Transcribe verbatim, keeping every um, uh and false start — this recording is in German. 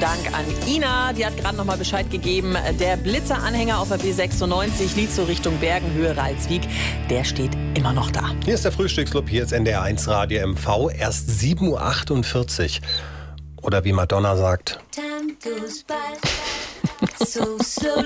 Dank an Ina. Die hat gerade noch mal Bescheid gegeben. Der Blitzer-Anhänger auf der B sechsundneunzig, Lietzow Richtung Bergenhöhe, Ralswiek, der steht immer noch da. Hier ist der Frühstücksclub, hier ist N D R eins Radio M V. Erst sieben Uhr achtundvierzig. Oder wie Madonna sagt...